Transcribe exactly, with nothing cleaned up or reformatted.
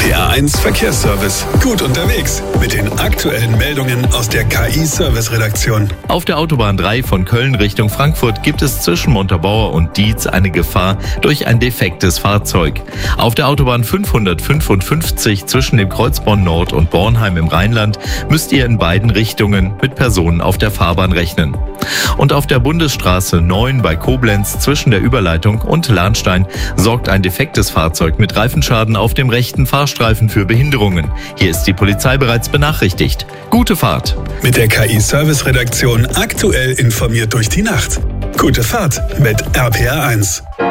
R P R eins Verkehrsservice. Gut unterwegs mit den aktuellen Meldungen aus der K I-Service-Redaktion. Auf der Autobahn drei von Köln Richtung Frankfurt gibt es zwischen Montabaur und Dietz eine Gefahr durch ein defektes Fahrzeug. Auf der Autobahn fünfhundertfünfundfünfzig zwischen dem Kreuz Bonn Nord und Bornheim im Rheinland müsst ihr in beiden Richtungen mit Personen auf der Fahrbahn rechnen. Und auf der Bundesstraße neun bei Koblenz zwischen der Überleitung und Lahnstein sorgt ein defektes Fahrzeug mit Reifenschaden auf dem rechten Fahrstreifen für Behinderungen. Hier ist die Polizei bereits benachrichtigt. Gute Fahrt! Mit der K I-Service-Redaktion aktuell informiert durch die Nacht. Gute Fahrt mit R P R eins.